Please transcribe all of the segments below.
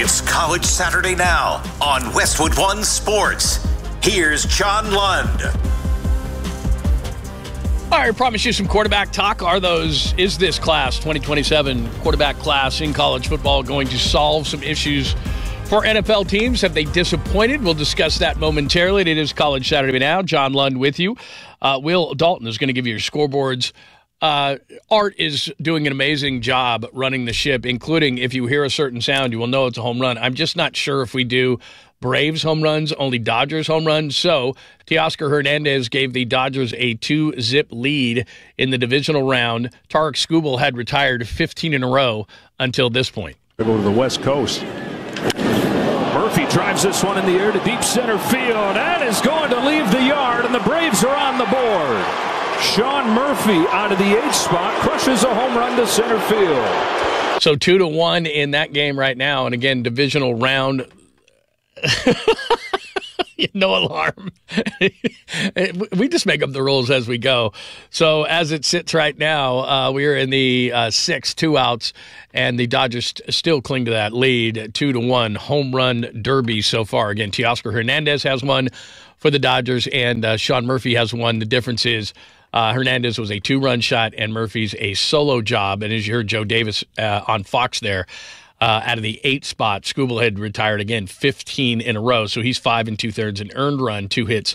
It's College Saturday Now on Westwood One Sports. Here's John Lund. All right, I promise you some quarterback talk. Is this class, 2027 quarterback class in college football, going to solve some issues for NFL teams? Have they disappointed? We'll discuss that momentarily. It is College Saturday Now. John Lund with you. Will Dalton is going to give you your scoreboards. Art is doing an amazing job running the ship, including if you hear a certain sound, you will know it's a home run. I'm just not sure if we do Braves home runs, only Dodgers home runs. So Teoscar Hernandez gave the Dodgers a 2-zip lead in the divisional round. Tarek Skubal had retired 15 in a row until this point. Go to the West Coast. Murphy drives this one in the air to deep center field. And is going to leave the yard, and the Braves are on the board. Sean Murphy out of the 8th spot crushes a home run to center field. So 2-1 in that game right now. And again, divisional round. No alarm. We just make up the rules as we go. So as it sits right now, we are in the 6th, 2 outs, and the Dodgers still cling to that lead, 2-1 home run derby so far. Again, Teoscar Hernandez has one for the Dodgers, and Sean Murphy has one. The difference is Hernandez was a 2-run shot, and Murphy's a solo job. And as you heard Joe Davis on Fox there, out of the 8th spot, Skubal had retired again 15 in a row. So he's 5 2/3, an earned run, 2 hits,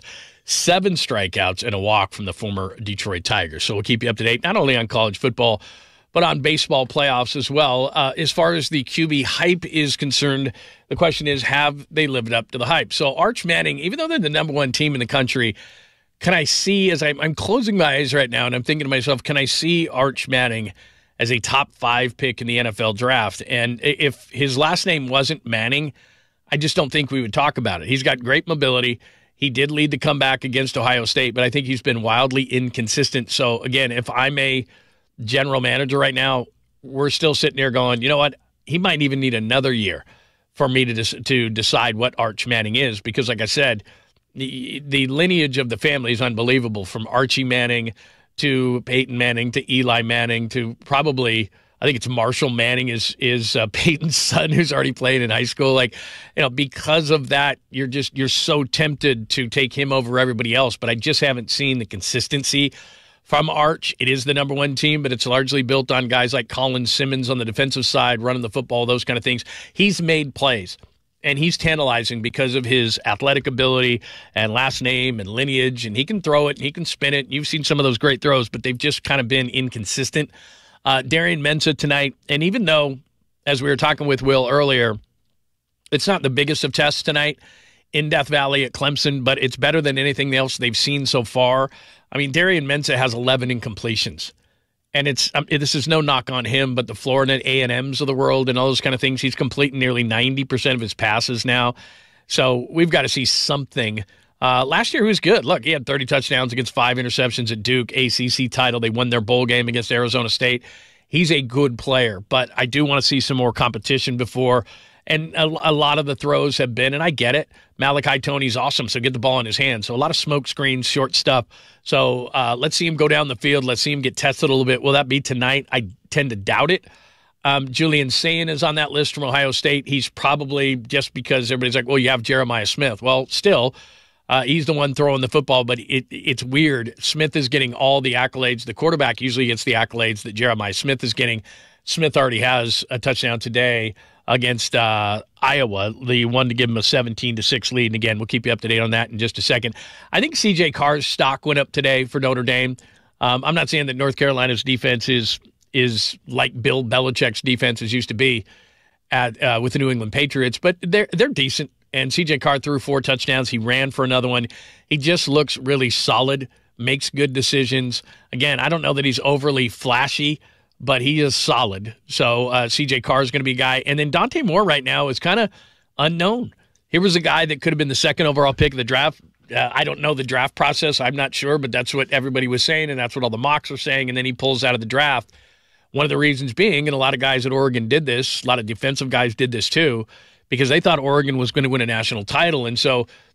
7 strikeouts, and a walk from the former Detroit Tigers. So we'll keep you up to date, not only on college football, but on baseball playoffs as well. As far as the QB hype is concerned, the question is, have they lived up to the hype? So Arch Manning, even though they're the number 1 team in the country, can I see, as I'm closing my eyes right now and I'm thinking to myself, can I see Arch Manning as a top 5 pick in the NFL draft? And if his last name wasn't Manning, I just don't think we would talk about it. He's got great mobility. He did lead the comeback against Ohio State, but I think he's been wildly inconsistent. So, again, if I'm a general manager right now, we're still sitting there going, you know what? He might even need another year for me to decide what Arch Manning is, because, like I said, the lineage of the family is unbelievable, from Archie Manning to Peyton Manning to Eli Manning to probably, I think it's Marshall Manning is Peyton's son, who's already playing in high school. Like, because of that, you're so tempted to take him over everybody else. But I just haven't seen the consistency from Arch. It is the number 1 team, but it's largely built on guys like Colin Simmons on the defensive side, running the football, those kind of things. He's made plays. And he's tantalizing because of his athletic ability and last name and lineage, and he can throw it, and he can spin it. You've seen some of those great throws, but they've just kind of been inconsistent. Darian Mensah tonight, and even though, as we were talking with Will earlier, it's not the biggest of tests tonight in Death Valley at Clemson, but it's better than anything else they've seen so far. I mean, Darian Mensah has 11 incompletions. And this is no knock on him, but the Florida A&Ms of the world and all those kind of things, he's completing nearly 90% of his passes now. So we've got to see something. Last year he was good. Look, he had 30 touchdowns against 5 interceptions at Duke, ACC title. They won their bowl game against Arizona State. He's a good player, but I do want to see some more competition before. And a lot of the throws have been, and I get it, Malachi Toney's awesome, so get the ball in his hands. So a lot of smoke screens, short stuff. So let's see him go down the field. Let's see him get tested a little bit. Will that be tonight? I tend to doubt it. Julian Sayin is on that list from Ohio State. He's probably, just because everybody's like, well, you have Jeremiah Smith. Well, still, he's the one throwing the football, but it's weird. Smith is getting all the accolades. The quarterback usually gets the accolades that Jeremiah Smith is getting. Smith already has a touchdown today against Iowa, the one to give him a 17-6 lead. And again, we'll keep you up to date on that in just a second. I think C.J. Carr's stock went up today for Notre Dame. I'm not saying that North Carolina's defense is like Bill Belichick's defenses used to be with the New England Patriots, but they're decent. And C.J. Carr threw 4 touchdowns. He ran for another one. He just looks really solid, makes good decisions. Again, I don't know that he's overly flashy, but he is solid. So C.J. Carr is going to be a guy. And then Dante Moore right now is kind of unknown. Here was a guy that could have been the 2nd overall pick of the draft. I don't know the draft process. I'm not sure, but that's what everybody was saying, and that's what all the mocks are saying. And then he pulls out of the draft. One of the reasons being, and a lot of guys at Oregon did this, a lot of defensive guys did this too, because they thought Oregon was going to win a national title. And so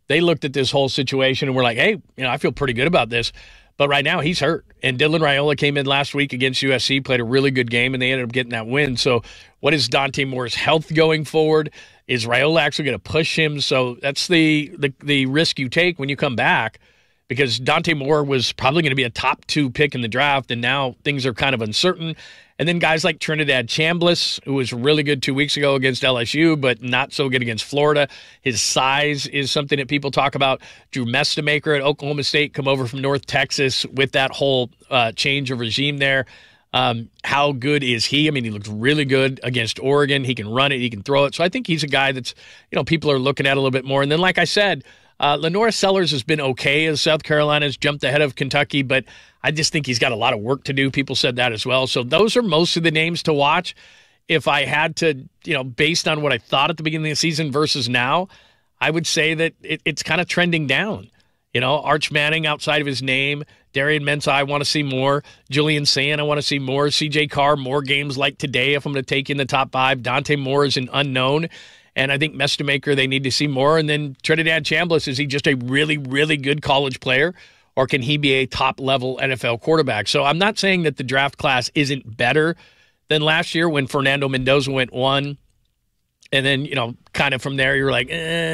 they looked at this whole situation and were like, hey, I feel pretty good about this. But right now he's hurt. And Dylan Raiola came in last week against USC, played a really good game, and they ended up getting that win. So what is Dante Moore's health going forward? Is Raiola actually going to push him? So that's the risk you take when you come back, because Dante Moore was probably going to be a top 2 pick in the draft, and now things are kind of uncertain. And then guys like Trinidad Chambliss, who was really good 2 weeks ago against LSU, but not so good against Florida. His size is something that people talk about. Drew Mestemaker at Oklahoma State, come over from North Texas with that whole change of regime there. How good is he? I mean, he looked really good against Oregon. He can run it. He can throw it. So I think he's a guy that's, people are looking at a little bit more. And then, like I said, Lenora Sellers has been okay as South Carolina's jumped ahead of Kentucky, but I just think he's got a lot of work to do. People said that as well. So those are most of the names to watch. If I had to, based on what I thought at the beginning of the season versus now, I would say that it's kind of trending down. Arch Manning outside of his name, Darian Mensah, I want to see more. Julian Sand, I want to see more. CJ Carr, more games like today if I'm going to take in the top 5. Dante Moore is an unknown. And I think Mestemaker, they need to see more. And then Trinidad Chambliss, is he just a really, really good college player? Or can he be a top-level NFL quarterback? So I'm not saying that the draft class isn't better than last year when Fernando Mendoza went 1. And then, kind of from there, you're like,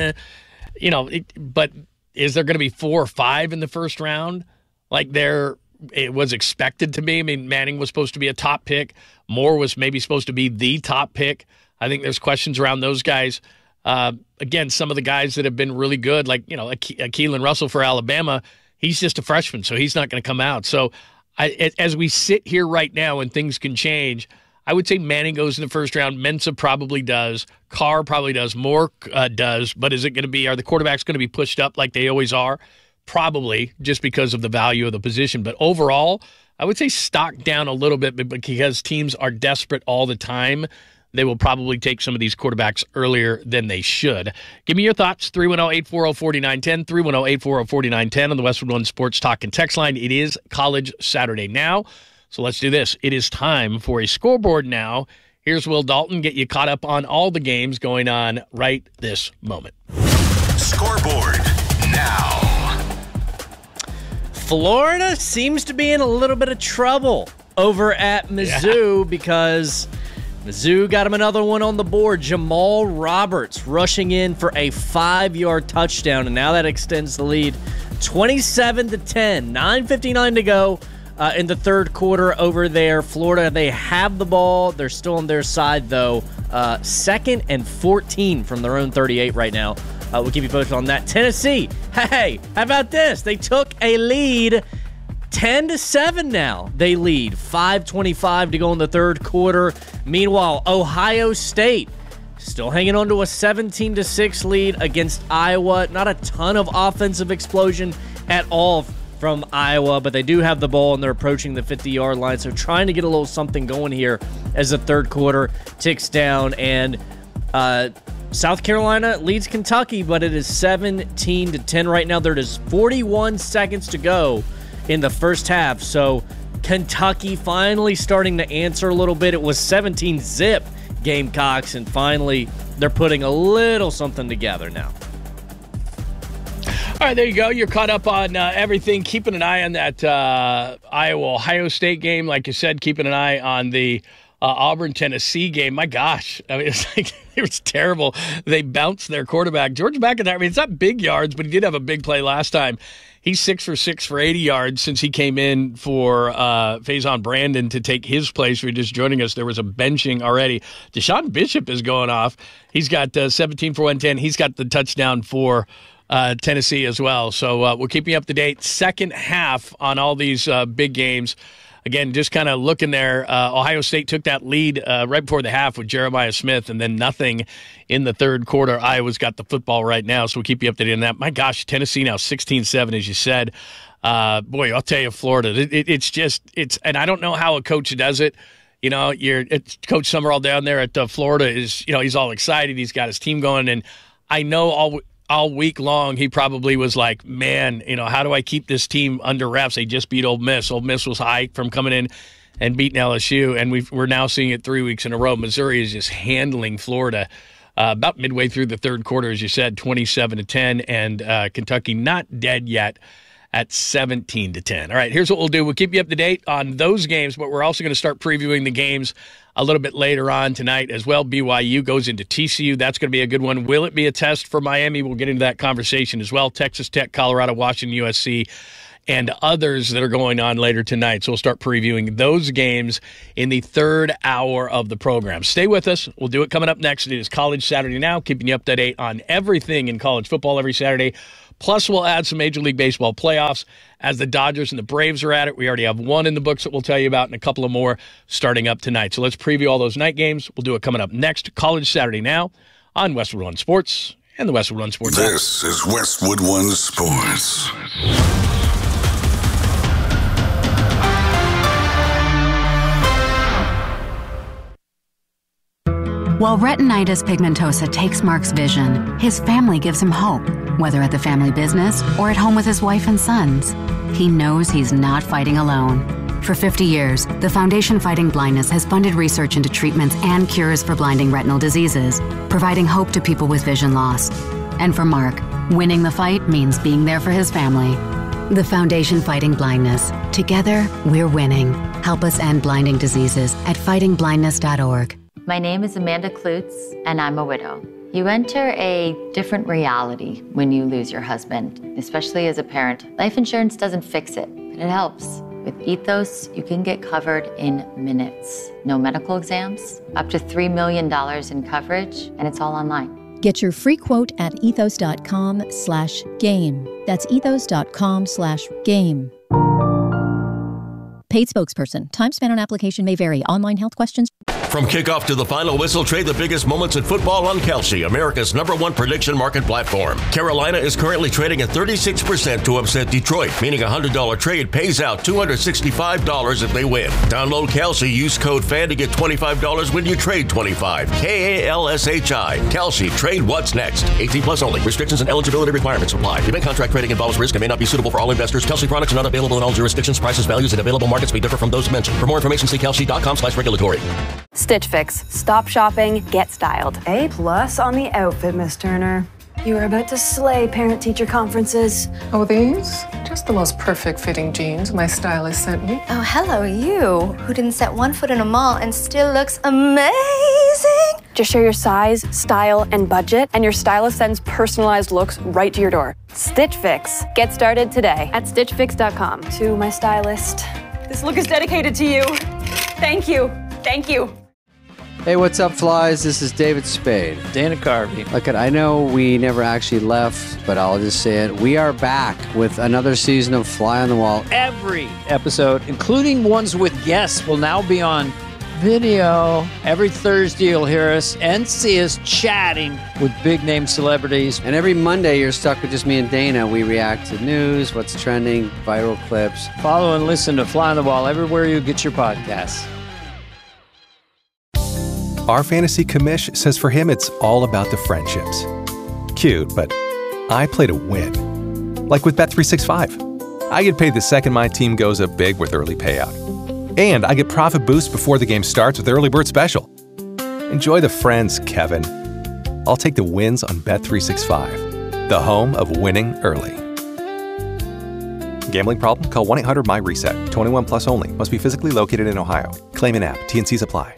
but is there going to be 4 or 5 in the first round? Like it was expected to be. I mean, Manning was supposed to be a top pick. Moore was maybe supposed to be the top pick. I think there's questions around those guys. Again, some of the guys that have been really good, like, Keelan Russell for Alabama, he's just a freshman, so he's not going to come out. So as we sit here right now and things can change, I would say Manning goes in the first round. Mensah probably does. Carr probably does. Moore does. But is it going to be, are the quarterbacks going to be pushed up like they always are? Probably, just because of the value of the position. But overall, I would say stock down a little bit, because teams are desperate all the time. They will probably take some of these quarterbacks earlier than they should. Give me your thoughts, 310-840-4910, 310-840-4910 on the Westwood One Sports Talk and Text line. It is College Saturday now, so let's do this. It is time for a scoreboard now. Here's Will Dalton, get you caught up on all the games going on right this moment. Scoreboard now. Florida seems to be in a little bit of trouble over at Mizzou because Mizzou got him another one on the board. Jamal Roberts rushing in for a 5-yard touchdown, and now that extends the lead 27-10. 9:59 to go in the third quarter over there. Florida, they have the ball. They're still on their side, though. 2nd and 14 from their own 38 right now. We'll keep you posted on that. Tennessee, hey, how about this? They took a lead 10-7 now. They lead. 5:25 to go in the third quarter. Meanwhile, Ohio State still hanging on to a 17-6 lead against Iowa. Not a ton of offensive explosion at all from Iowa, but they do have the ball and they're approaching the 50-yard line. So trying to get a little something going here as the third quarter ticks down. And South Carolina leads Kentucky, but it is 17-10 right now. There is 41 seconds to go in the first half. So Kentucky finally starting to answer a little bit. It was 17-zip Gamecocks, and finally they're putting a little something together now. All right, there you go. You're caught up on everything. Keeping an eye on that Iowa-Ohio State game. Like you said, keeping an eye on the Auburn-Tennessee game. My gosh. I mean, it was terrible. They bounced their quarterback. George McIntyre, I mean, it's not big yards, but he did have a big play last time. He's 6 for 6 for 80 yards since he came in for Faison Brandon to take his place. If you're just joining us, there was a benching already. Deshaun Bishop is going off. He's got 17 for 110. He's got the touchdown for Tennessee as well. So we'll keep you up to date. Second half on all these big games. Again, just kind of looking there, Ohio State took that lead right before the half with Jeremiah Smith, and then nothing in the third quarter. Iowa's got the football right now, so we'll keep you updated on that. My gosh, Tennessee now 16-7, as you said. Boy, I'll tell you, Florida, it's and I don't know how a coach does it. You know, Coach Summerall down there at Florida is, you know, he's all excited. He's got his team going, and I know all week long, he probably was like, man, you know, how do I keep this team under wraps? They just beat Ole Miss. Ole Miss was high from coming in and beating LSU, and we're now seeing it 3 weeks in a row. Missouri is just handling Florida. about midway through the third quarter, as you said, 27-10, and Kentucky not dead yet at 17-10. All right, here's what we'll do. We'll keep you up to date on those games, but we're also going to start previewing the games a little bit later on tonight as well. BYU goes into TCU. That's going to be a good one. Will it be a test for Miami? We'll get into that conversation as well. Texas Tech, Colorado, Washington, USC, and others that are going on later tonight. So we'll start previewing those games in the third hour of the program. Stay with us. We'll do it coming up next. It is College Saturday Now, keeping you up to date on everything in college football every Saturday. Plus, we'll add some Major League Baseball playoffs as the Dodgers and the Braves are at it. We already have one in the books that we'll tell you about and a couple of more starting up tonight. So let's preview all those night games. We'll do it coming up next. College Saturday Now on Westwood One Sports and the Westwood One Sports app. This is Westwood One Sports. While retinitis pigmentosa takes Mark's vision, his family gives him hope, whether at the family business or at home with his wife and sons. He knows he's not fighting alone. For 50 years, the Foundation Fighting Blindness has funded research into treatments and cures for blinding retinal diseases, providing hope to people with vision loss. And for Mark, winning the fight means being there for his family. The Foundation Fighting Blindness. Together, we're winning. Help us end blinding diseases at fightingblindness.org. My name is Amanda Klutz, and I'm a widow. You enter a different reality when you lose your husband, especially as a parent. Life insurance doesn't fix it, but it helps. With Ethos, you can get covered in minutes. No medical exams, up to $3 million in coverage, and it's all online. Get your free quote at ethos.com/game. That's ethos.com/game. Paid spokesperson. Time spent on application may vary. Online health questions. From kickoff to the final whistle, trade the biggest moments in football on Kalshi, America's #1 prediction market platform. Carolina is currently trading at 36% to upset Detroit, meaning a $100 trade pays out $265 if they win. Download Kalshi, use code FAN to get $25 when you trade 25. KALSHI. Kalshi, trade what's next. 18 plus only. Restrictions and eligibility requirements apply. Event contract trading involves risk and may not be suitable for all investors. Kalshi products are not available in all jurisdictions. Prices, values, and available markets may differ from those mentioned. For more information, see kalshi.com/regulatory. Stitch Fix. Stop shopping, get styled. A+ on the outfit, Miss Turner. You are about to slay parent-teacher conferences. Oh, these? Just the most perfect fitting jeans my stylist sent me. Oh, hello, you, who didn't set one foot in a mall and still looks amazing. Just share your size, style, and budget, and your stylist sends personalized looks right to your door. Stitch Fix. Get started today at stitchfix.com. To my stylist, this look is dedicated to you. Thank you. Thank you. Hey, what's up, flies? This is David Spade. Dana Carvey. Look, I know we never actually left, but I'll just say it. We are back with another season of Fly on the Wall. Every episode, including ones with guests, will now be on video. Every Thursday, you'll hear us and see us chatting with big-name celebrities. And every Monday, you're stuck with just me and Dana. We react to news, what's trending, viral clips. Follow and listen to Fly on the Wall everywhere you get your podcasts. Our fantasy commish says for him it's all about the friendships. Cute, but I play to win. Like with Bet365. I get paid the second my team goes up big with early payout. And I get profit boost before the game starts with Early Bird Special. Enjoy the friends, Kevin. I'll take the wins on Bet365, the home of winning early. Gambling problem? Call 1-800-MY-RESET. 21 plus only. Must be physically located in Ohio. Claim in app. T&Cs apply.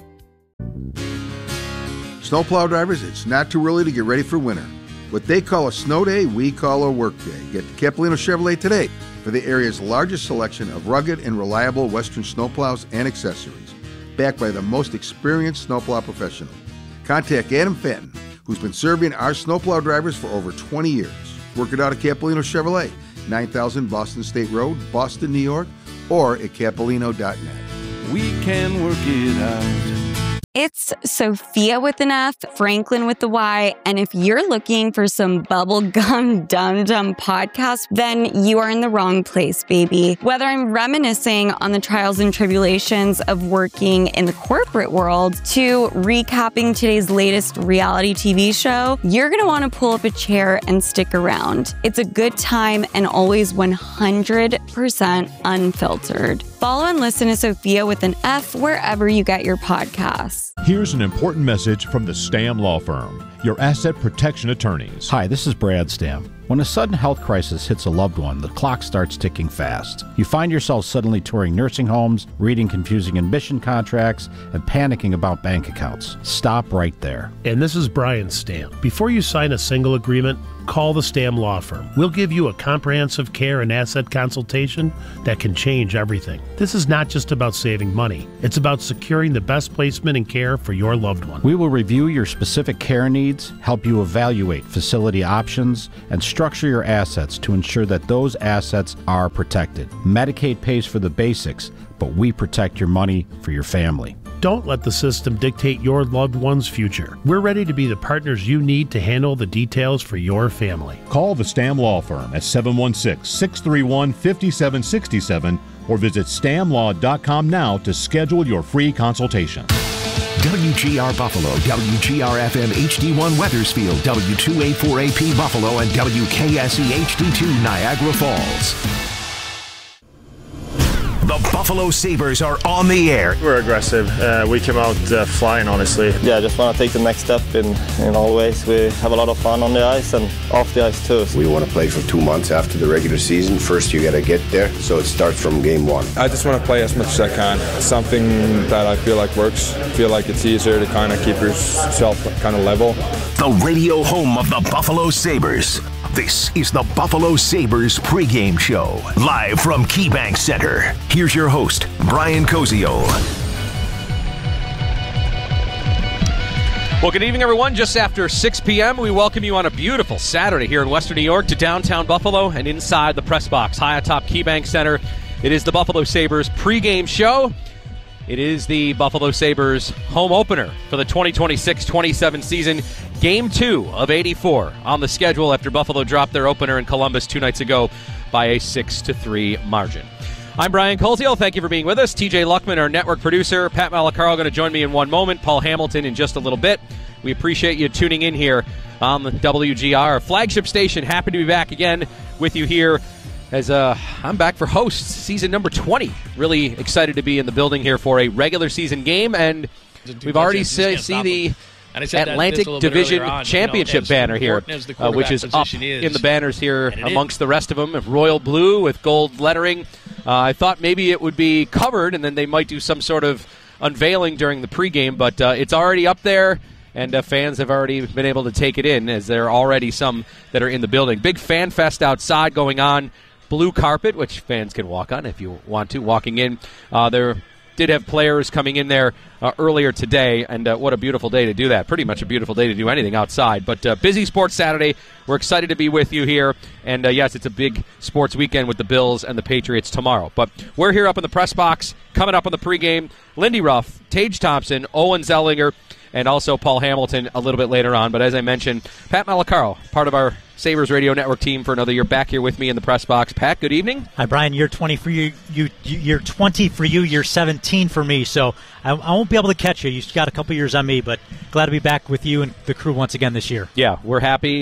Snowplow drivers, it's not too early to get ready for winter. What they call a snow day, we call a work day. Get to Capolino Chevrolet today for the area's largest selection of rugged and reliable Western snowplows and accessories, backed by the most experienced snowplow professional. Contact Adam Fenton, who's been serving our snowplow drivers for over 20 years. Work it out at Capolino Chevrolet, 9000 Boston State Road, Boston, New York, or at capolino.net. We can work it out. It's Sophia with an F, Franklin with the Y, and if you're looking for some bubblegum dum-dum podcast, then you are in the wrong place, baby. Whether I'm reminiscing on the trials and tribulations of working in the corporate world to recapping today's latest reality TV show, you're gonna wanna pull up a chair and stick around. It's a good time and always 100% unfiltered. Follow and listen to Sophia with an F wherever you get your podcasts. Here's an important message from the Stamm Law Firm. your asset protection attorneys. Hi, this is Brad Stam. When a sudden health crisis hits a loved one, the clock starts ticking fast. You find yourself suddenly touring nursing homes, reading confusing admission contracts, and panicking about bank accounts. Stop right there. And this is Brian Stam. Before you sign a single agreement, call the Stam Law Firm. We'll give you a comprehensive care and asset consultation that can change everything. This is not just about saving money. It's about securing the best placement and care for your loved one. We will review your specific care needs, help you evaluate facility options, and structure your assets to ensure that those assets are protected. Medicaid pays for the basics, but we protect your money for your family. Don't let the system dictate your loved one's future. We're ready to be the partners you need to handle the details for your family. Call the Stam Law Firm at 716-631-5767 or visit stamlaw.com now to schedule your free consultation. WGR Buffalo, WGR-FM HD1 Weathersfield, W284AP Buffalo, and WKSE HD2 Niagara Falls. The Buffalo Sabres are on the air. We're aggressive. We came out flying, honestly. Yeah, I just want to take the next step in all ways. We have a lot of fun on the ice and off the ice too. We want to play for 2 months after the regular season. First, you got to get there, so it starts from game one. I just want to play as much as I can. It's something that I feel like works. I feel like it's easier to kind of keep yourself kind of level. The radio home of the Buffalo Sabres. This is the Buffalo Sabres pregame show, live from KeyBank Center. Here's your host, Brian Cozio. Well, good evening, everyone. Just after 6 p.m., we welcome you on a beautiful Saturday here in Western New York to downtown Buffalo and inside the press box, high atop KeyBank Center. It is the Buffalo Sabres pregame show. It is the Buffalo Sabres home opener for the 2026-27 season. Game 2 of 84 on the schedule after Buffalo dropped their opener in Columbus 2 nights ago by a 6-3 margin. I'm Brian Koziel. Thank you for being with us. TJ Luckman, our network producer. Pat Malacaro going to join me in one moment. Paul Hamilton in just a little bit. We appreciate you tuning in here on the WGR, our flagship station. Happy to be back again with you here as I'm back for hosts, season number 20. Really excited to be in the building here for a regular season game, and we've already see the Atlantic Division Championship banner here, which is up in the banners here amongst the rest of them, royal blue with gold lettering. I thought maybe it would be covered, and then they might do some sort of unveiling during the pregame, but it's already up there, and fans have already been able to take it in, as there are already some that are in the building. Big fan fest outside going on. Blue carpet, which fans can walk on if you want to, walking in. There did have players coming in there earlier today, and what a beautiful day to do that. Pretty much a beautiful day to do anything outside. But busy sports Saturday. We're excited to be with you here. And yes, it's a big sports weekend with the Bills and the Patriots tomorrow. But we're here up in the press box. Coming up on the pregame, Lindy Ruff, Tage Thompson, Owen Zellinger, and also Paul Hamilton a little bit later on. But as I mentioned, Pat Malacaro, part of our Sabres Radio Network team for another year, back here with me in the press box. Pat, good evening. Hi, Brian. Year 20 for you. Year 20 for you. Year 17 for me. So I won't be able to catch you. You've got a couple years on me, but glad to be back with you and the crew once again this year. Yeah, we're happy.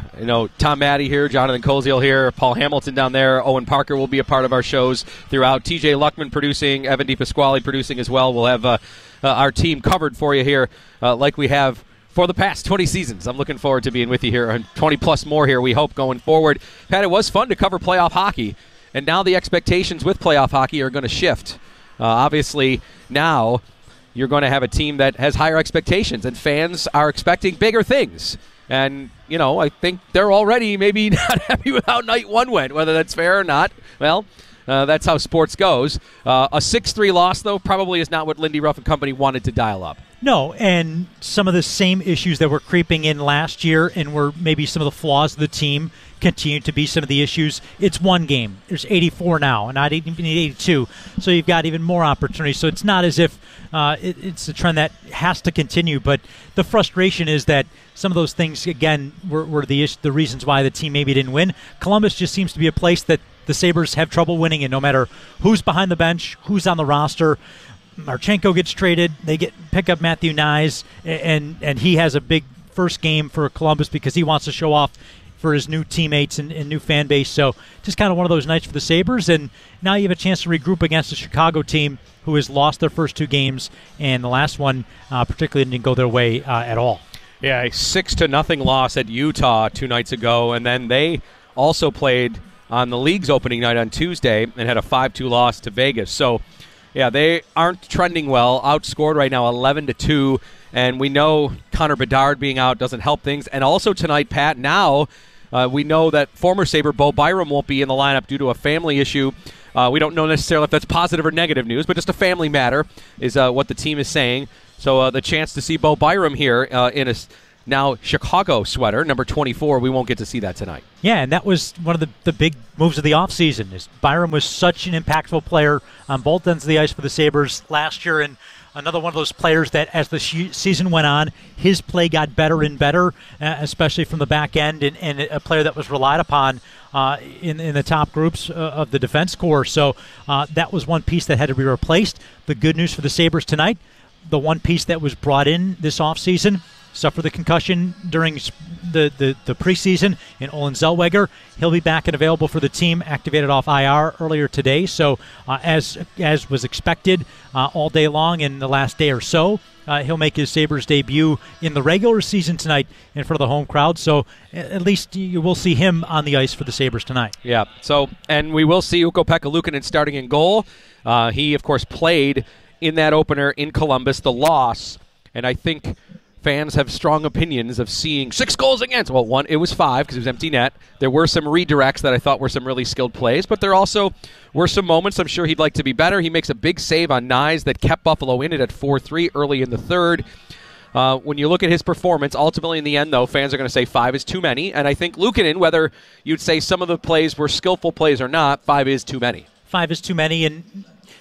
Tom Maddie here, Jonathan Koziel here, Paul Hamilton down there. Owen Parker will be a part of our shows throughout. TJ Luckman producing, Evan DiPasquale producing as well. We'll have our team covered for you here like we have for the past 20 seasons. I'm looking forward to being with you here, and 20-plus more here, we hope, going forward. Pat, it was fun to cover playoff hockey, and now the expectations with playoff hockey are going to shift. Obviously, now you're going to have a team that has higher expectations, and fans are expecting bigger things. And, I think they're already maybe not happy with how night one went, whether that's fair or not. Well, that's how sports goes. A 6-3 loss, though, probably is not what Lindy Ruff and company wanted to dial up. No, and some of the same issues that were creeping in last year and were maybe some of the flaws of the team continue to be some of the issues. It's one game. There's 84 now, and not even 82, so you've got even more opportunities. So it's not as if it's a trend that has to continue, but the frustration is that some of those things, again, were the reasons why the team maybe didn't win. Columbus just seems to be a place that the Sabres have trouble winning in, no matter who's behind the bench, who's on the roster. Marchenko gets traded. They pick up Matthew Nyes, and he has a big first game for Columbus because he wants to show off for his new teammates and new fan base. So just kind of one of those nights for the Sabres, and now you have a chance to regroup against the Chicago team who has lost their first two games, and the last one particularly didn't go their way at all. Yeah, a 6-0 loss at Utah 2 nights ago, and then they also played on the league's opening night on Tuesday and had a 5-2 loss to Vegas. So, yeah, they aren't trending well. Outscored right now 11-2, and we know Connor Bedard being out doesn't help things. And also tonight, Pat, now we know that former Sabre Bo Byram won't be in the lineup due to a family issue. We don't know necessarily if that's positive or negative news, but just a family matter is what the team is saying. So the chance to see Bo Byram here in a now Chicago sweater, number 24, we won't get to see that tonight. Yeah, and that was one of the big moves of the offseason. Is Byram was such an impactful player on both ends of the ice for the Sabres last year, and another one of those players that as the season went on, his play got better and better, especially from the back end, and a player that was relied upon in the top groups of the defense corps. So that was one piece that had to be replaced. The good news for the Sabres tonight, the one piece that was brought in this offseason, suffered the concussion during the preseason in Olin Zellweger. He'll be back and available for the team, activated off IR earlier today. So as was expected all day long in the last day or so, he'll make his Sabres debut in the regular season tonight in front of the home crowd. So at least you will see him on the ice for the Sabres tonight. Yeah, so and we will see Ukko-Pekka Luukkonen starting in goal. He, of course, played in that opener in Columbus, the loss, and I think fans have strong opinions of seeing 6 goals against. Well, one, it was 5 because it was empty net. There were some redirects that I thought were some really skilled plays, but there also were some moments I'm sure he'd like to be better. He makes a big save on Nyes that kept Buffalo in it at 4-3 early in the third. When you look at his performance, ultimately in the end, though, fans are going to say 5 is too many, and I think Luukkonen, whether you'd say some of the plays were skillful plays or not, 5 is too many. 5 is too many, and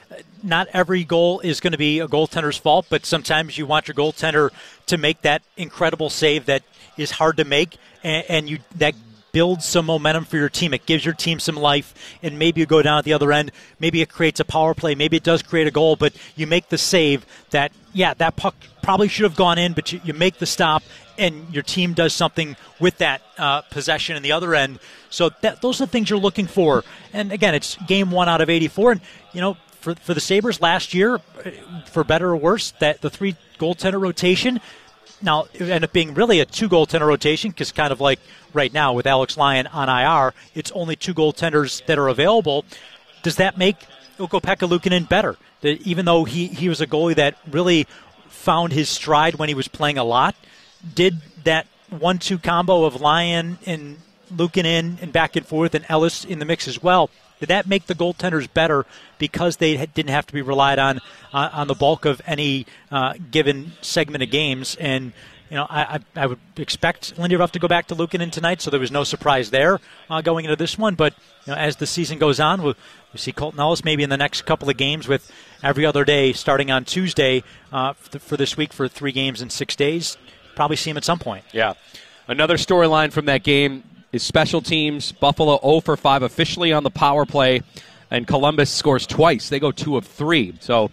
not every goal is going to be a goaltender's fault, but sometimes you want your goaltender to make that incredible save that is hard to make, and that builds some momentum for your team. It gives your team some life, and maybe you go down at the other end. Maybe it creates a power play. Maybe it does create a goal, but you make the save that, that puck probably should have gone in, but you make the stop, and your team does something with that possession in the other end. So those are the things you're looking for. And again, it's game 1 out of 84, and for the Sabres last year, for better or worse, that the 3 goaltender rotation, now it ended up being really a 2 goaltender rotation because kind of like right now with Alex Lyon on IR, it's only 2 goaltenders that are available. Does that make Ukko-Pekka Luukkonen better? Even though he was a goalie that really found his stride when he was playing a lot, did that 1-2 combo of Lyon and Luukkonen and back and forth and Ellis in the mix as well, did that make the goaltenders better because they didn't have to be relied on the bulk of any given segment of games? And I would expect Lindy Ruff to go back to Luukkonen tonight, so there was no surprise there going into this one. But as the season goes on, we'll see Colton Ellis maybe in the next couple of games with every other day starting on Tuesday for this week for 3 games in 6 days. Probably see him at some point. Yeah. Another storyline from that game is special teams. Buffalo 0 for 5 officially on the power play, and Columbus scores twice. They go 2 of 3. So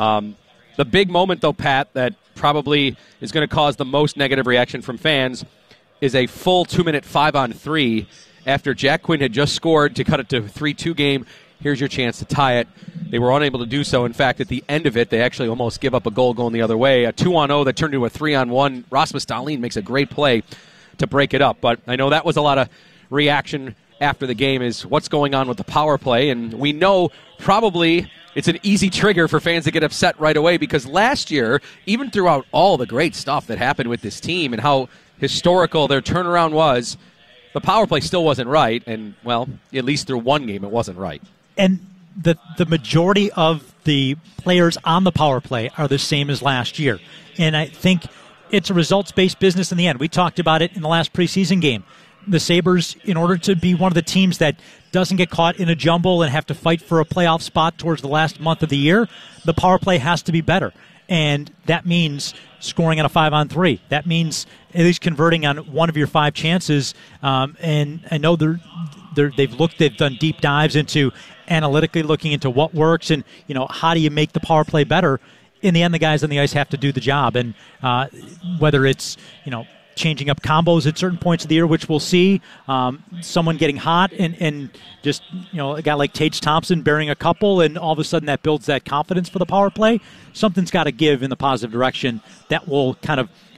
the big moment, though, Pat, that probably is going to cause the most negative reaction from fans is a full 2-minute 5-on-3 after Jack Quinn had just scored to cut it to a 3-2 game. Here's your chance to tie it. They were unable to do so. In fact, at the end of it, they actually almost give up a goal going the other way. A 2-on-0 that turned into a 3-on-1. Rasmus Dahlin makes a great play to break it up. But I know that was a lot of reaction after the game is what's going on with the power play. And we know probably it's an easy trigger for fans to get upset right away because last year, even throughout all the great stuff that happened with this team and how historical their turnaround was, the power play still wasn't right. And, well, at least through one game it wasn't right. And the majority of the players on the power play are the same as last year. And I think it's a results-based business in the end. We talked about it in the last preseason game. The Sabres, in order to be one of the teams that doesn't get caught in a jumble and have to fight for a playoff spot towards the last month of the year, the power play has to be better. And that means scoring on a 5-on-3. That means at least converting on one of your 5 chances. And I know they've done deep dives into analytically looking into what works and, how do you make the power play better. In the end, the guys on the ice have to do the job. And whether it's, changing up combos at certain points of the year, which we'll see, someone getting hot and just, a guy like Tage Thompson bearing a couple, and all of a sudden that builds that confidence for the power play. Something's got to give in the positive direction that will kind of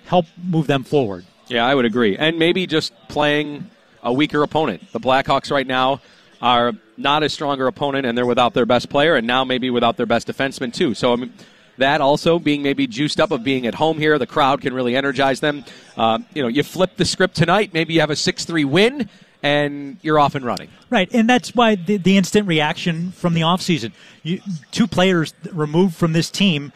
help move them forward. Yeah, I would agree. And maybe just playing a weaker opponent. The Blackhawks right now are not a stronger opponent, and they're without their best player, and now maybe without their best defenseman too. So I mean, that also being maybe juiced up of being at home here, the crowd can really energize them. You flip the script tonight, maybe you have a 6-3 win, and you're off and running. Right, and that's why the instant reaction from the offseason. Two players removed from this team,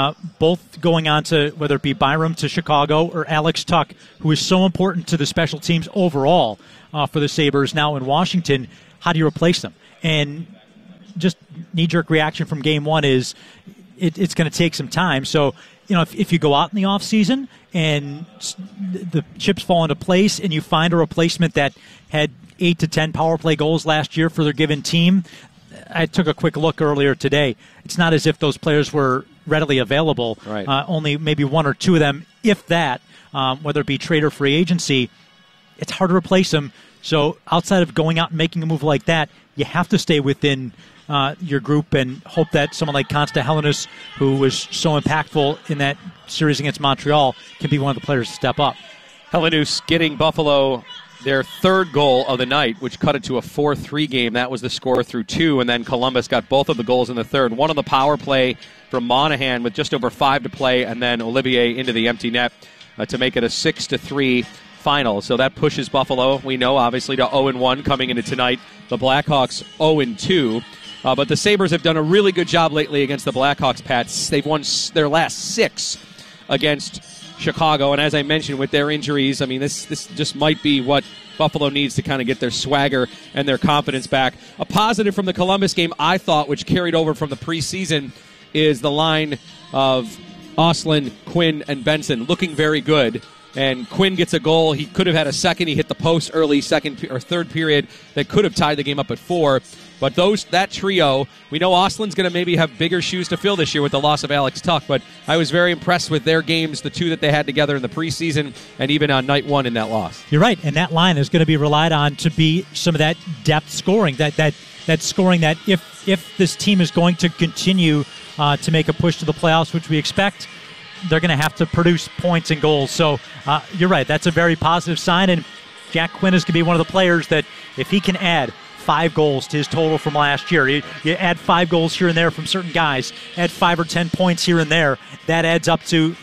both going on to, whether it be Byram to Chicago or Alex Tuch, who is so important to the special teams overall for the Sabres now in Washington. How do you replace them? And just knee-jerk reaction from game one is it's going to take some time. So, if you go out in the offseason and the chips fall into place and you find a replacement that had 8 to 10 power play goals last year for their given team, I took a quick look earlier today. It's not as if those players were readily available. Right. Only maybe one or two of them, if that, whether it be trade or free agency, it's hard to replace them. So outside of going out and making a move like that, you have to stay within your group and hope that someone like Konsta Helenius, who was so impactful in that series against Montreal, can be one of the players to step up. Helenius getting Buffalo their third goal of the night, which cut it to a 4-3 game. That was the score through 2, and then Columbus got both of the goals in the third. One on the power play from Monahan with just over 5 to play, and then Olivier into the empty net to make it a 6-3 final. So that pushes Buffalo, we know, obviously, to 0-1 coming into tonight. The Blackhawks 0-2. But the Sabres have done a really good job lately against the Blackhawks, Pats. They've won their last 6 against Chicago, and as I mentioned, with their injuries, I mean, this just might be what Buffalo needs to kind of get their swagger and their confidence back. A positive from the Columbus game, I thought, which carried over from the preseason, is the line of Ostlund, Quinn, and Benson looking very good. And Quinn gets a goal. He could have had a second. He hit the post early second or third period that could have tied the game up at 4. But that trio, we know Ostlund's going to maybe have bigger shoes to fill this year with the loss of Alex Tuch, but I was very impressed with their games, the two that they had together in the preseason and even on night 1 in that loss. You're right, and that line is going to be relied on to be some of that depth scoring, that scoring that if this team is going to continue to make a push to the playoffs, which we expect, they're going to have to produce points and goals. So you're right, that's a very positive sign, and Jack Quinn is going to be one of the players that if he can add 5 goals to his total from last year. You add 5 goals here and there from certain guys, add 5 or 10 points here and there. That adds up to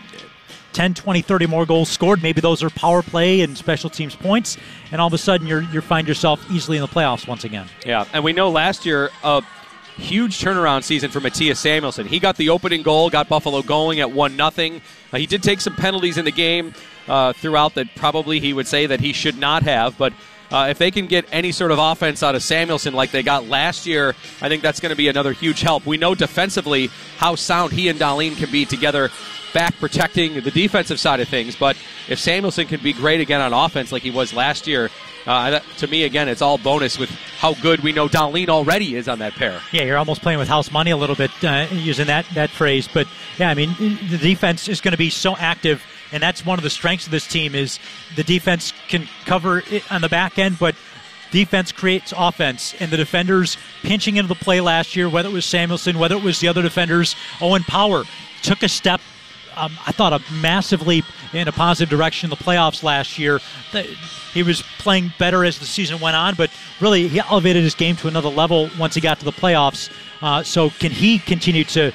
10, 20, 30 more goals scored. Maybe those are power play and special teams points, and all of a sudden you find yourself easily in the playoffs once again. Yeah, and we know last year a huge turnaround season for Mattias Samuelsson. He got the opening goal, got Buffalo going at 1-0. He did take some penalties in the game throughout that probably he would say that he should not have, but if they can get any sort of offense out of Samuelsson like they got last year, I think that's going to be another huge help. We know defensively how sound he and Dahlin can be together, back protecting the defensive side of things. But if Samuelsson can be great again on offense like he was last year, to me, again, it's all bonus with how good we know Dahlin already is on that pair. Yeah, you're almost playing with house money a little bit using that phrase. But, yeah, I mean, the defense is going to be so active. And that's one of the strengths of this team is the defense can cover it on the back end, but defense creates offense. And the defenders pinching into the play last year, whether it was Samuelsson, whether it was the other defenders, Owen Power took a step, I thought, a massive leap in a positive direction in the playoffs last year. He was playing better as the season went on, but really he elevated his game to another level once he got to the playoffs. So can he continue to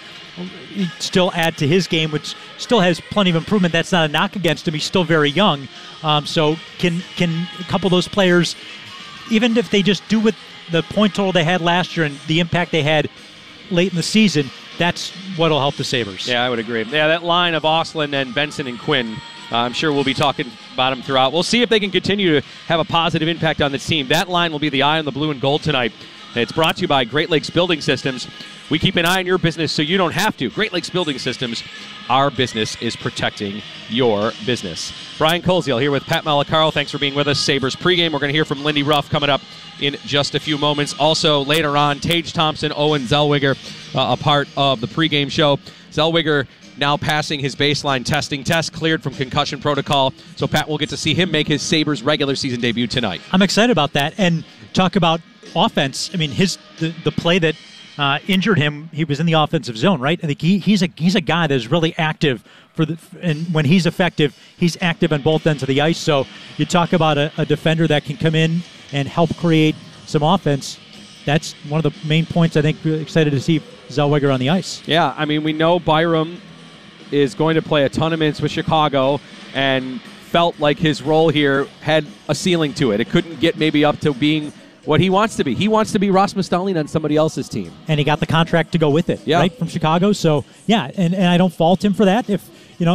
still add to his game, which still has plenty of improvement? That's not a knock against him. He's still very young. So can a couple of those players, even if they just do with the point total they had last year and the impact they had late in the season, that's what will help the Sabres. Yeah, I would agree. Yeah, that line of Ostlund and Benson and Quinn, I'm sure we'll be talking about them throughout. We'll see if they can continue to have a positive impact on this team. That line will be the eye on the blue and gold tonight. It's brought to you by Great Lakes Building Systems. We keep an eye on your business so you don't have to. Great Lakes Building Systems, our business is protecting your business. Brian Koziel here with Pat Malacaro. Thanks for being with us. Sabres pregame. We're going to hear from Lindy Ruff coming up in just a few moments. Also, later on, Tage Thompson, Owen Zellweger, a part of the pregame show. Zellweger now passing his baseline testing test, cleared from concussion protocol. So Pat will get to see him make his Sabres regular season debut tonight. I'm excited about that. And talk about offense. I mean, the play that injured him, he was in the offensive zone, right? I think he's a guy that is really active and when he's effective, he's active on both ends of the ice. So you talk about a defender that can come in and help create some offense. That's one of the main points I think we're excited to see Zellweger on the ice. Yeah, I mean, we know Byram is going to play a ton of minutes with Chicago and felt like his role here had a ceiling to it. It couldn't get maybe up to being what he wants to be. He wants to be Rasmus Dahlin on somebody else's team. And he got the contract to go with it, right, from Chicago. So, yeah, and I don't fault him for that. If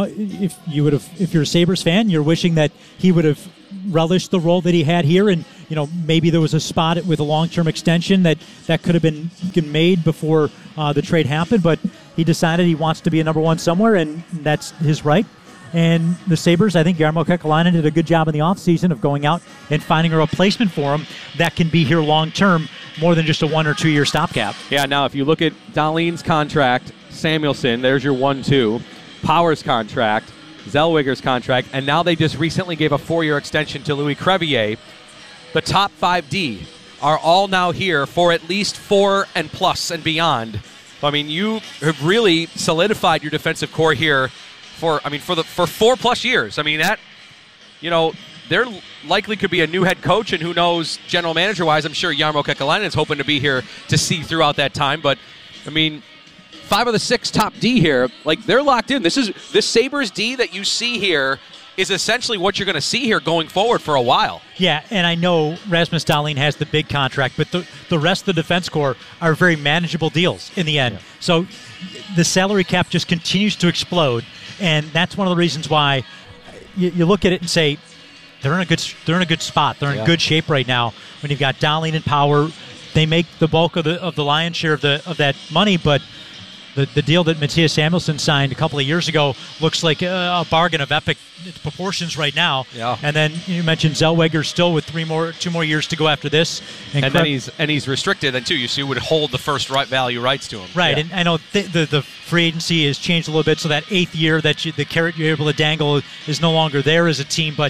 you're a Sabres fan, you're wishing that he would have relished the role that he had here, and maybe there was a spot with a long-term extension that could have been made before the trade happened, but he decided he wants to be a number one somewhere, and that's his right. And the Sabres, I think Jarmo Kekalainen did a good job in the offseason of going out and finding a replacement for him that can be here long-term, more than just a 1 or 2 year stopgap. Yeah, now if you look at Dahlin's contract, Samuelsson, there's your 1-2. Power's contract, Zellweger's contract, and now they just recently gave a 4-year extension to Louis Crevier. The top 5D are all now here for at least 4 and plus and beyond. I mean, you have really solidified your defensive core here for 4+ years. I mean, that, there likely could be a new head coach, and who knows, general manager-wise, I'm sure Jarmo Kekalainen is hoping to be here to see throughout that time. But, I mean, 5 of the 6 top D here, they're locked in. This Sabres D that you see here is essentially what you're going to see here going forward for a while. Yeah, and I know Rasmus Dahlin has the big contract, but the rest of the defense corps are very manageable deals in the end. Yeah. So the salary cap just continues to explode, and that's one of the reasons why you look at it and say they're in a good spot. They're in good shape right now. When you've got Dahlin and Power, they make the bulk of the lion's share of that money, but the deal that Mattias Samuelsson signed a couple of years ago looks like a bargain of epic proportions right now. Yeah. And then you mentioned Zellweger still with 2 more years to go after this. And then he's restricted then too. You would hold the first value rights to him. Right. Yeah. And I know the free agency has changed a little bit, so that 8th year that the carrot you're able to dangle is no longer there as a team. But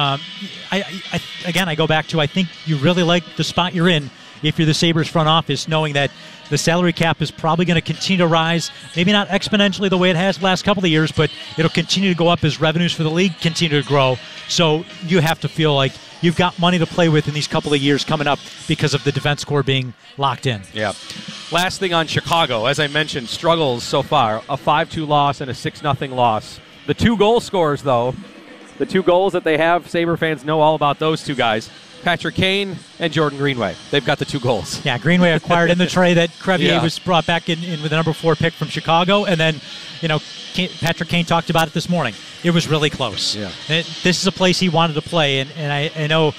I go back to, I think you really like the spot you're in if you're the Sabres front office, knowing that the salary cap is probably going to continue to rise, maybe not exponentially the way it has the last couple of years, but it'll continue to go up as revenues for the league continue to grow. So you have to feel like you've got money to play with in these couple of years coming up because of the defense core being locked in. Yeah. Last thing on Chicago, as I mentioned, struggles so far. A 5-2 loss and a 6-0 loss. The 2 goal scorers, though, the 2 goals that they have, Sabre fans know all about those 2 guys. Patrick Kane and Jordan Greenway. They've got the 2 goals. Yeah, Greenway acquired in the trade that Crevier was brought back in with the number 4 pick from Chicago. And then, Patrick Kane talked about it this morning. It was really close. Yeah. This is a place he wanted to play. And I know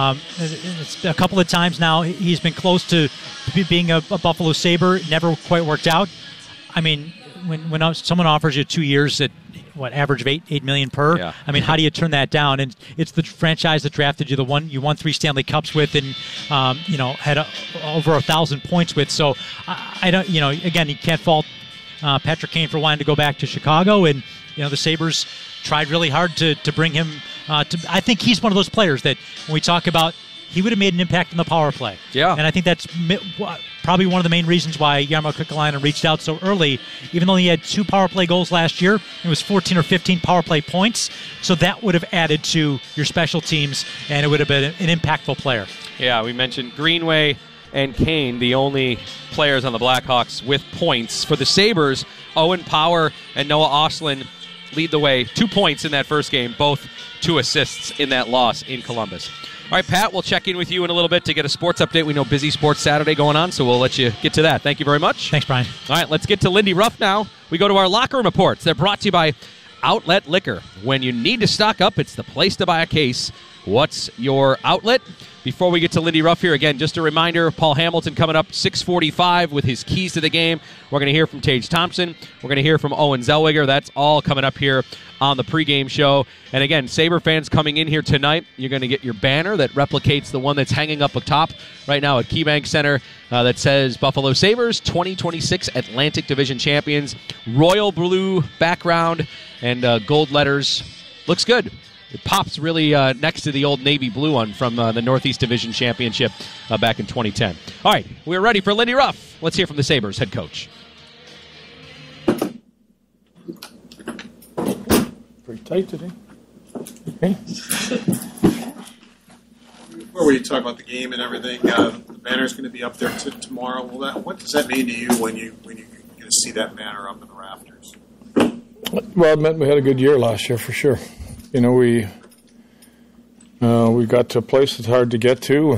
it's a couple of times now he's been close to being a Buffalo Sabre. It never quite worked out. I mean, when someone offers you 2 years at average of $8 million per? Yeah. I mean, how do you turn that down? And it's the franchise that drafted you, you won 3 Stanley Cups with, and had over 1,000 points with. So I don't, again, you can't fault Patrick Kane for wanting to go back to Chicago, and the Sabres tried really hard to bring him. I think he's one of those players that when we talk about, he would have made an impact in the power play. Yeah. And I think that's probably one of the main reasons why Jarmo Kekalainen reached out so early. Even though he had 2 power play goals last year, it was 14 or 15 power play points. So that would have added to your special teams, and it would have been an impactful player. Yeah, we mentioned Greenway and Kane, the only players on the Blackhawks with points. For the Sabres, Owen Power and Noah Ostlund lead the way. 2 points in that first game, both 2 assists in that loss in Columbus. All right, Pat, we'll check in with you in a little bit to get a sports update. We know busy Sports Saturday going on, so we'll let you get to that. Thank you very much. Thanks, Brian. All right, let's get to Lindy Ruff now. We go to our locker room reports. They're brought to you by Outlet Liquor. When you need to stock up, it's the place to buy a case. What's your outlet? Before we get to Lindy Ruff here, again, just a reminder, Paul Hamilton coming up 6:45 with his keys to the game. We're going to hear from Tage Thompson. We're going to hear from Owen Zellweger. That's all coming up here on the pregame show. And again, Sabre fans coming in here tonight, you're going to get your banner that replicates the one that's hanging up atop right now at KeyBank Center that says Buffalo Sabres 2026 Atlantic Division Champions. Royal blue background and gold letters. Looks good. It pops really next to the old navy blue one from the Northeast Division Championship back in 2010. All right, we're ready for Lindy Ruff. Let's hear from the Sabres head coach. Pretty tight today. Okay. Before we talk about the game and everything, the banner's going to be up there tomorrow. What does that mean to you when you get to see that banner up in the rafters? Well, it meant we had a good year last year for sure. You know, we got to a place that's hard to get to,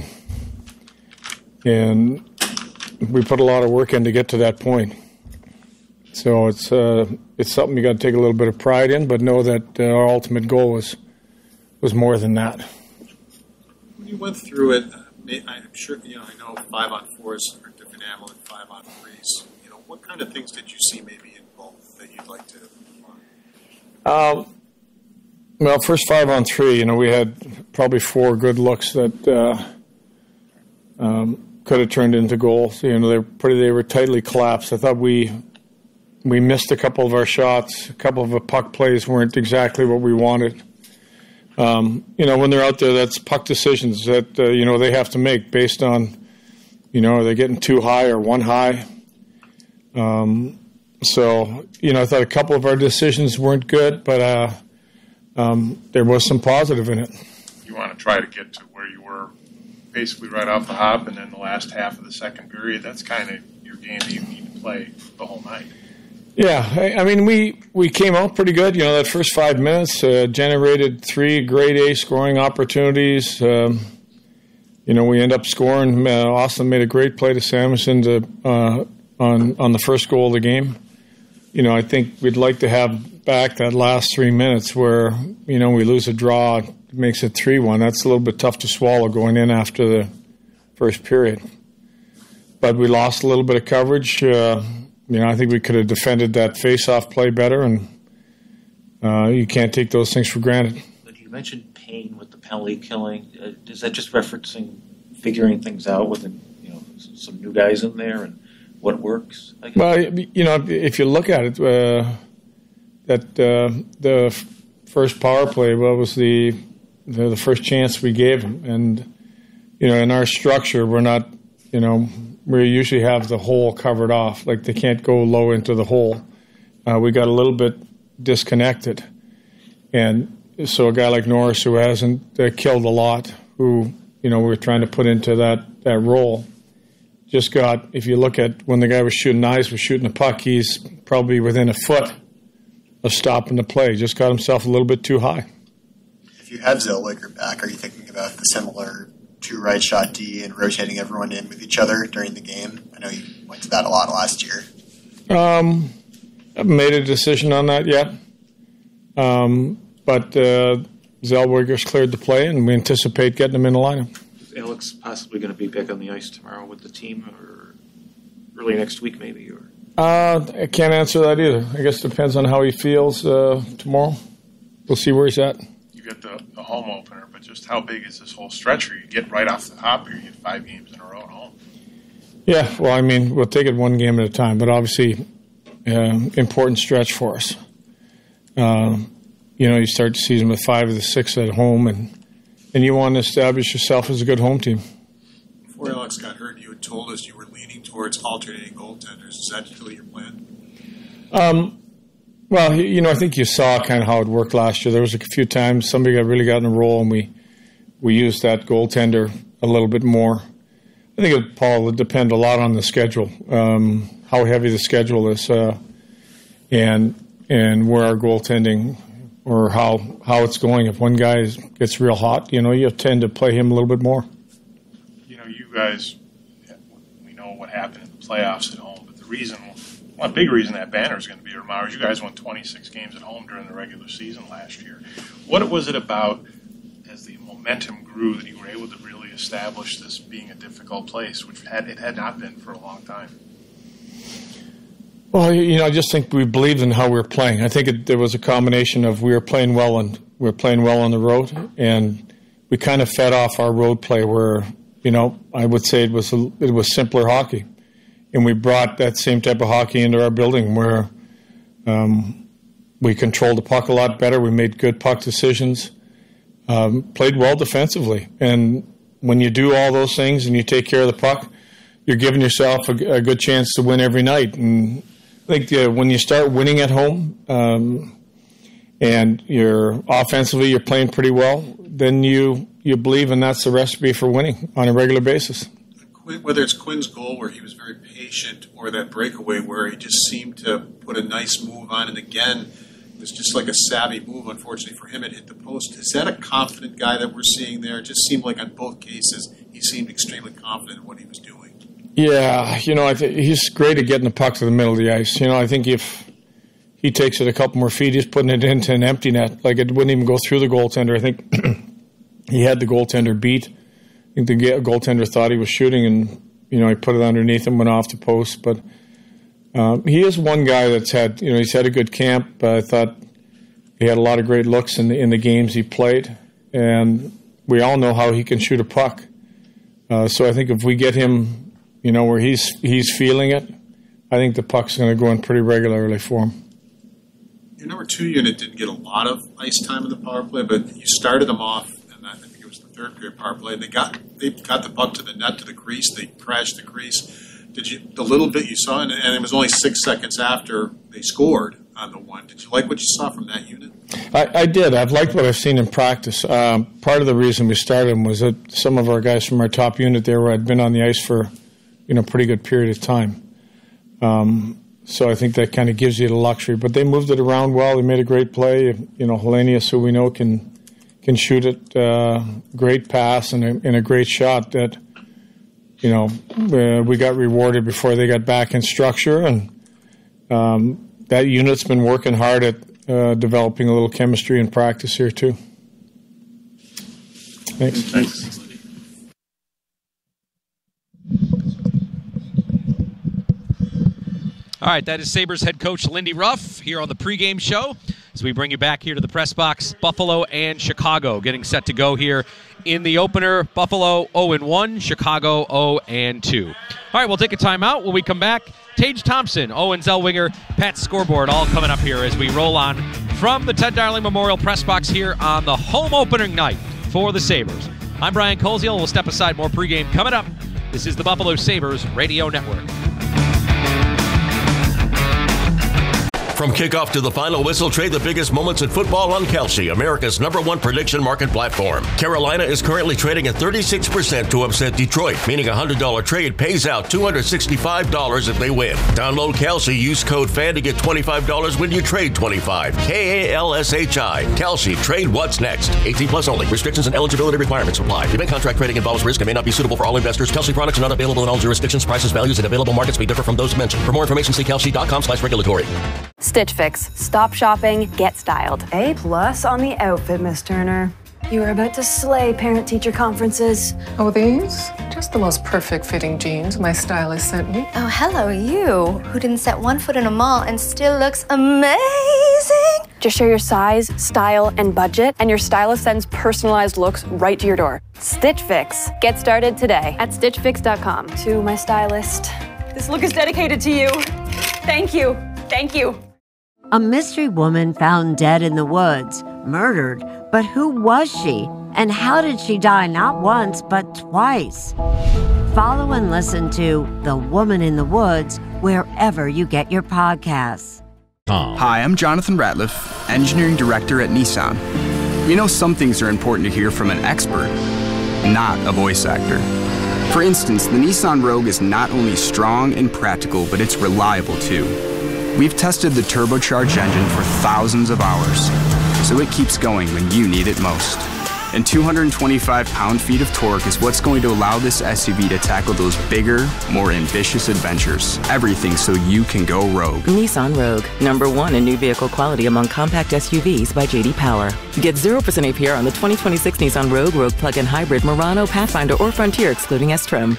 and we put a lot of work in to get to that point. So it's something you got to take a little bit of pride in, but know that our ultimate goal was more than that. When you went through it, I'm sure I know 5-on-4s are different animal than 5-on-3s. What kind of things did you see maybe in both that you'd like to? Well, first 5-on-3, we had probably 4 good looks that could have turned into goals. They were tightly collapsed. I thought we missed a couple of our shots. A couple of the puck plays weren't exactly what we wanted. When they're out there, that's puck decisions that they have to make based on, are they getting too high or one high? I thought a couple of our decisions weren't good, but there was some positive in it. You want to try to get to where you were basically right off the hop, and then the last half of the second period, that's kind of your game that you need to play the whole night. Yeah, I mean, we came out pretty good. That first 5 minutes generated 3 grade A scoring opportunities. We end up scoring. Austin made a great play to Samuelson on the first goal of the game. I think we'd like to have back that last 3 minutes where, we lose a draw, it makes it 3-1. That's a little bit tough to swallow going in after the first period. But we lost a little bit of coverage. I think we could have defended that face-off play better, and you can't take those things for granted. You mentioned Payne with the penalty killing. Is that just referencing figuring things out with some new guys in there and what works? Well, if you look at it, the first power play, was the first chance we gave him, and in our structure, we're not, we usually have the hole covered off, like they can't go low into the hole. We got a little bit disconnected, and so a guy like Norris, who hasn't killed a lot, who we're trying to put into that role, just got. If you look at when the guy was shooting the puck, he's probably within a foot of stopping the play. Just got himself a little bit too high. If you have Zellweger back, are you thinking about the similar 2 right shot D and rotating everyone in with each other during the game? I know you went to that a lot last year. I haven't made a decision on that yet. But Zellweger's cleared the play, and we anticipate getting him in the lineup. Is Alex possibly going to be back on the ice tomorrow with the team, or early next week maybe? Or I can't answer that either. I guess it depends on how he feels tomorrow. We'll see where he's at. You get the home opener, but just how big is this whole stretch where you get right off the hop here, you get 5 games in a row at home? Yeah, well, I mean, we'll take it one game at a time, but obviously important stretch for us. You start the season with 5 of the 6 at home, and you want to establish yourself as a good home team. Before Alex got hurt, you had told us you were leaning towards alternating goaltenders. Is that still your plan? Well, I think you saw kind of how it worked last year. There was a few times somebody really got in a roll, and we used that goaltender a little bit more. I think Paul would depend a lot on the schedule, how heavy the schedule is, and where our goaltending or how it's going. If one guy gets real hot, you tend to play him a little bit more. You guys, we know what happened in the playoffs at home, but one big reason that banner is going to be tomorrow is you guys won 26 games at home during the regular season last year. What was it about as the momentum grew that you were able to really establish this being a difficult place, which it had not been for a long time? Well, I just think we believed in how we were playing. I think there was a combination of we were playing well on the road, and we kind of fed off our road play where, I would say it was simpler hockey. And we brought that same type of hockey into our building where we controlled the puck a lot better. We made good puck decisions. Played well defensively. And when you do all those things and you take care of the puck, you're giving yourself a good chance to win every night. And I think when you start winning at home and you're offensively, you're playing pretty well, then you believe, and that's the recipe for winning on a regular basis. Whether it's Quinn's goal where he was very patient or that breakaway where he just seemed to put a nice move on, and again, it was just like a savvy move. Unfortunately for him, it hit the post. Is that a confident guy that we're seeing there? It just seemed like on both cases, he seemed extremely confident in what he was doing. Yeah, I think he's great at getting the puck to the middle of the ice. I think if he takes it a couple more feet, he's putting it into an empty net. Like, it wouldn't even go through the goaltender. I think he had the goaltender beat. I think the goaltender thought he was shooting, and, he put it underneath him, went off the post. But he is one guy that's had, he's had a good camp. I thought he had a lot of great looks in the games he played. And we all know how he can shoot a puck. So I think if we get him, where he's feeling it, I think the puck's going to go in pretty regularly for him. Your number 2 unit didn't get a lot of ice time in the power play, but you started them off, and I think it was the third period power play. They got the puck to the net, to the crease. They crashed the crease. The little bit you saw, and it was only 6 seconds after they scored on the one. Did you like what you saw from that unit? I did. I've liked what I've seen in practice. Part of the reason we started them was that some of our guys from our top unit there had been on the ice for pretty good period of time. So I think that kind of gives you the luxury. But they moved it around well. They made a great play. Hellenius, who we know can shoot it, great pass and a great shot that, we got rewarded before they got back in structure. And that unit's been working hard at developing a little chemistry in practice here too. Thanks. All right, that is Sabres head coach Lindy Ruff here on the pregame show as we bring you back here to the press box. Buffalo and Chicago getting set to go here in the opener. Buffalo 0-1, Chicago 0-2. All right, we'll take a timeout. When we come back, Tage Thompson, Owen Zellweger, Pat's scoreboard all coming up here as we roll on from the Ted Darling Memorial press box here on the home opening night for the Sabres. I'm Brian Koziel. We'll step aside. More pregame coming up. This is the Buffalo Sabres Radio Network. From kickoff to the final whistle, trade the biggest moments in football on Kalshi, America's #1 prediction market platform. Carolina is currently trading at 36% to upset Detroit, meaning a $100 trade pays out $265 if they win. Download Kalshi, use code FAN to get $25 when you trade $25. KALSHI. Kalshi, trade what's next. 18 plus only. Restrictions and eligibility requirements apply. Event contract trading involves risk and may not be suitable for all investors. Kalshi products are not available in all jurisdictions. Prices, values, and available markets may differ from those mentioned. For more information, see kalshi.com/regulatory. Stitch Fix. Stop shopping, get styled. A+ on the outfit, Miss Turner. You are about to slay parent-teacher conferences. Oh, these? Just the most perfect fitting jeans my stylist sent me. Oh, hello, you, who didn't set one foot in a mall and still looks amazing. Just share your size, style, and budget, and your stylist sends personalized looks right to your door. Stitch Fix. Get started today at StitchFix.com. To my stylist, this look is dedicated to you. Thank you. Thank you. A mystery woman found dead in the woods, murdered, but who was she? And how did she die not once, but twice? Follow and listen to The Woman in the Woods wherever you get your podcasts. Hi, I'm Jonathan Ratliff, Engineering Director at Nissan. We know some things are important to hear from an expert, not a voice actor. For instance, the Nissan Rogue is not only strong and practical, but it's reliable too. We've tested the turbocharged engine for thousands of hours, so it keeps going when you need it most. And 225 pound-feet of torque is what's going to allow this SUV to tackle those bigger, more ambitious adventures. Everything so you can go rogue. Nissan Rogue, #1 in new vehicle quality among compact SUVs by J.D. Power. Get 0% APR on the 2026 Nissan Rogue, Rogue Plug-in Hybrid, Murano, Pathfinder, or Frontier, excluding S-Trim.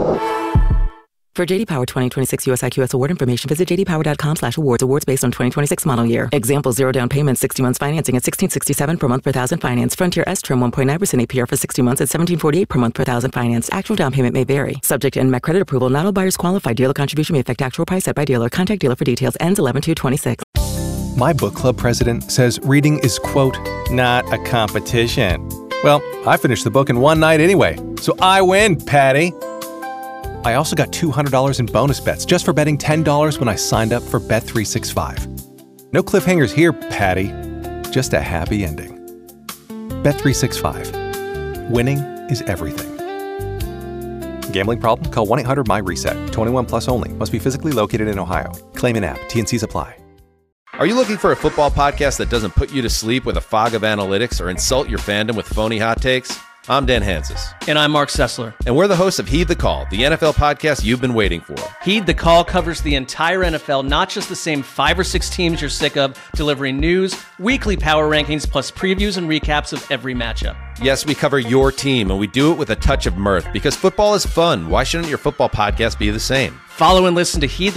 For J.D. Power 2026 US IQS award information, visit jdpower.com/awards. Awards based on 2026 model year. Example, 0 down payment, 60 months financing at $1,667 per month per thousand finance. Frontier S-Trim 1.9% APR for 60 months at $1,748 per month per thousand finance. Actual down payment may vary. Subject to NMAC credit approval. Not all buyers qualify. Dealer contribution may affect actual price set by dealer. Contact dealer for details. Ends 11/2/26. My book club president says reading is, quote, not a competition. Well, I finished the book in one night anyway, so I win, Patty. I also got $200 in bonus bets just for betting $10 when I signed up for Bet365. No cliffhangers here, Patty. Just a happy ending. Bet365. Winning is everything. Gambling problem? Call 1-800-MY-RESET. 21 plus only. Must be physically located in Ohio. Claim in app. T&Cs apply. Are you looking for a football podcast that doesn't put you to sleep with a fog of analytics or insult your fandom with phony hot takes? I'm Dan Hansis. And I'm Mark Sessler. And we're the hosts of Heed the Call, the NFL podcast you've been waiting for. Heed the Call covers the entire NFL, not just the same 5 or 6 teams you're sick of, delivering news, weekly power rankings, plus previews and recaps of every matchup. Yes, we cover your team, and we do it with a touch of mirth, because football is fun. Why shouldn't your football podcast be the same? Follow and listen to Heed the